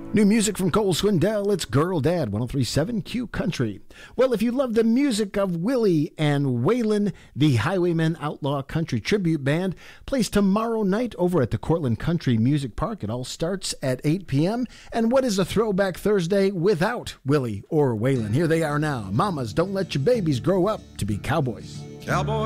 New music from Cole Swindell, it's Girl Dad, 103.7 Q Country. Well, if you love the music of Willie and Waylon, the Highwaymen Outlaw Country Tribute Band plays tomorrow night over at the Cortland Country Music Park. It all starts at 8 p.m. And what is a throwback Thursday without Willie or Waylon? Here they are now. Mamas, don't let your babies grow up to be cowboys. Cowboy